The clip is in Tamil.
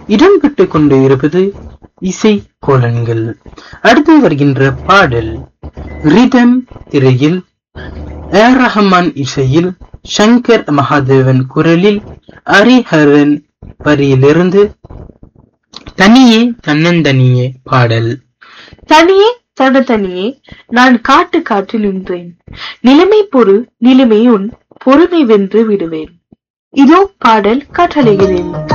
இடம்பெற்றுக் கொண்டு இருப்பது இசை கோலன்கள். அடுத்து வருகின்ற பாடல் ரிதம் திரையில் ஏர் ரஹ்மான் இசையில் சங்கர் மகாதேவன் குரலில் ஹரிஹரன் வரியிலிருந்து தனியே தன்னந்தனியே பாடல். தனியே தனியே நான் காட்டு நின்றேன், நிலைமை பொறு நிலைமை உன் பொறுமை வென்று விடுவேன். இதோ பாடல் கட்டளைகிறேன்.